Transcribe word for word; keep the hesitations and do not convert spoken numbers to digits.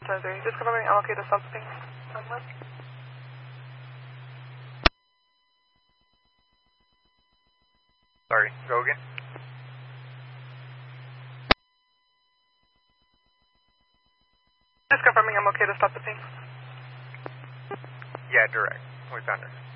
Sorry, just confirming I'm okay to stop the ping. Sorry, go again. Just confirming I'm okay to stop the ping. Yeah, direct. We found her.